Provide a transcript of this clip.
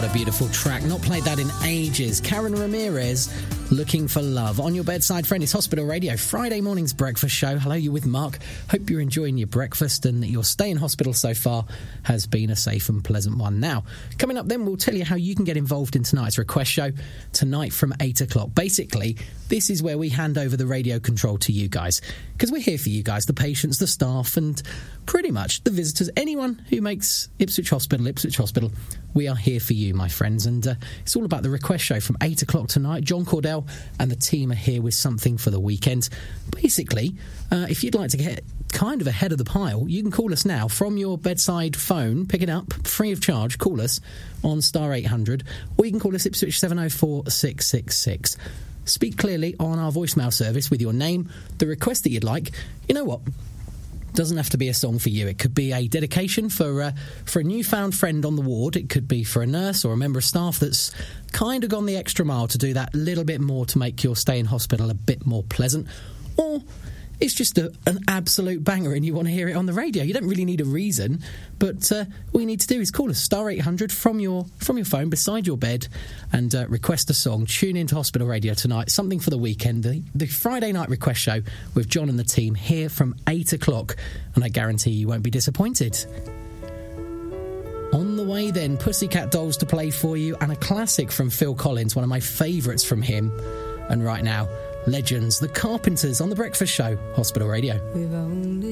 a beautiful track. Not played that in ages. Karen Ramirez, Looking for Love. On your bedside friend, it's Hospital Radio, Friday morning's breakfast show. Hello, you're with Mark. Hope you're enjoying your breakfast and that your stay in hospital so far has been a safe and pleasant one. Now, coming up then, we'll tell you how you can get involved in tonight's request show, tonight from 8 o'clock. Basically, this is where we hand over the radio control to you guys, because we're here for you guys, the patients, the staff, and pretty much the visitors, anyone who makes Ipswich Hospital. We are here for you, my friends, and it's all about the request show from 8 o'clock tonight. John Cordell and the team are here with something for the weekend. Basically, if you'd like to get kind of ahead of the pile, you can call us now from your bedside phone, pick it up, free of charge, call us on star 800, or you can call us Ipswich 704 666. Speak clearly on our voicemail service with your name, the request that you'd like. You know what? Doesn't have to be a song for you. It could be a dedication for a newfound friend on the ward. It could be for a nurse or a member of staff that's kind of gone the extra mile to do that little bit more to make your stay in hospital a bit more pleasant. Or it's just an absolute banger and you want to hear it on the radio. You don't really need a reason, but all you need to do is call us star 800 from your phone beside your bed and request a song. Tune into Hospital Radio tonight, something for the weekend, the Friday night request show with John and the team here from 8 o'clock, and I guarantee you won't be disappointed. On the way then, Pussycat Dolls to play for you and a classic from Phil Collins, one of my favourites from him. And right now, Legends, The Carpenters on The Breakfast Show, Hospital Radio.